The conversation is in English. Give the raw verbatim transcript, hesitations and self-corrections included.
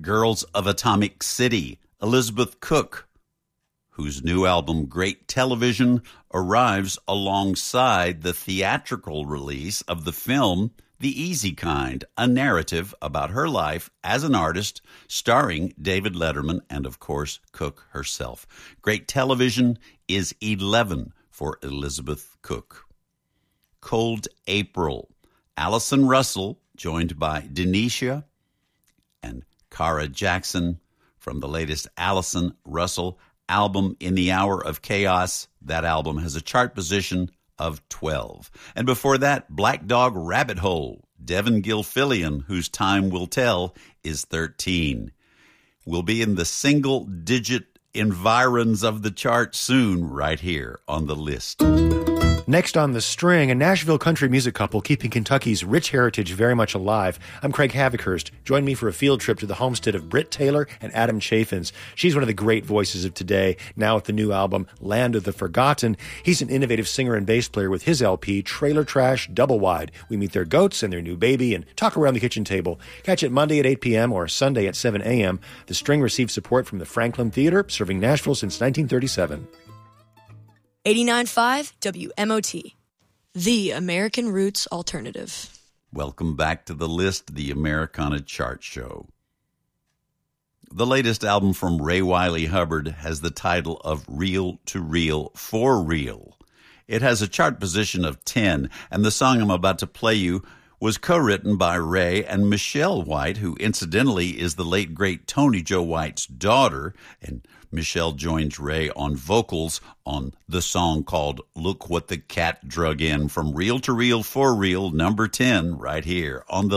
Girls of Atomic City, Elizabeth Cook, whose new album, Great Television, arrives alongside the theatrical release of the film The Easy Kind, a narrative about her life as an artist, starring David Letterman and, of course, Cook herself. Great Television is eleven for Elizabeth Cook. Cold April, Allison Russell, joined by Denisha and Cara Jackson from the latest Allison Russell album, In the Hour of Chaos. That album has a chart position of twelve. And before that, Black Dog Rabbit Hole, Devin Gilfillian, whose time will tell, is thirteen. We'll be in the single-digit environs of the chart soon, right here on the list. Next on the string, a Nashville country music couple keeping Kentucky's rich heritage very much alive. I'm Craig Havikhurst. Join me for a field trip to the homestead of Britt Taylor and Adam Chaffins. She's one of the great voices of today, now with the new album, Land of the Forgotten. He's an innovative singer and bass player with his L P, Trailer Trash Double Wide. We meet their goats and their new baby and talk around the kitchen table. Catch it Monday at eight p.m. or Sunday at seven a.m. The string receives support from the Franklin Theater, serving Nashville since nineteen thirty-seven. eighty-nine point five W M O T, the American Roots Alternative. Welcome back to the list, the Americana Chart Show. The latest album from Ray Wiley Hubbard has the title of Real to Real for Real. It has a chart position of ten, and the song I'm about to play you was co-written by Ray and Michelle White, who incidentally is the late, great Tony Joe White's daughter, and Michelle joins Ray on vocals on the song called Look What the Cat Drug In, from Real to Real for Real, number ten, right here on the